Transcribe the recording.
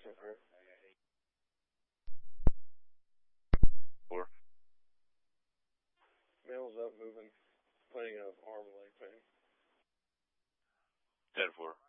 4. Male's up, moving, complaining of arm and leg pain. 10-4.